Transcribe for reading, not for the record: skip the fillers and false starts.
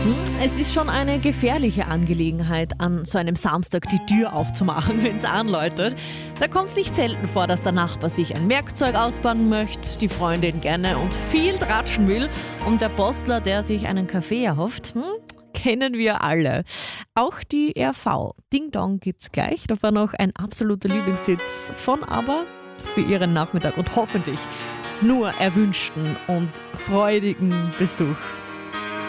Es ist schon eine gefährliche Angelegenheit, an so einem Samstag die Tür aufzumachen, wenn es anläutet. Da kommt es nicht selten vor, dass der Nachbar sich ein Werkzeug ausbauen möchte, die Freundin gerne und viel tratschen will und der Postler, der sich einen Kaffee erhofft, kennen wir alle. Auch die RV. Ding Dong gibt's gleich. Da war noch ein absoluter Lieblingssitz von aber für ihren Nachmittag und hoffentlich nur erwünschten und freudigen Besuch.